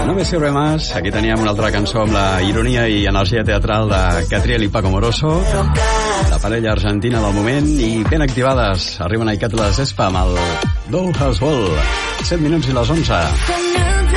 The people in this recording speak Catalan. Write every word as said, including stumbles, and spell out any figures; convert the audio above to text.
No me sirve más. Aquí teníem una altra cançó amb la ironia i energia teatral de Catriel i Paco Moroso, la parella argentina del moment, i ben activades. Arriben a Icàtula de Cespa amb el Dollhouse Ball. set minuts i les onze.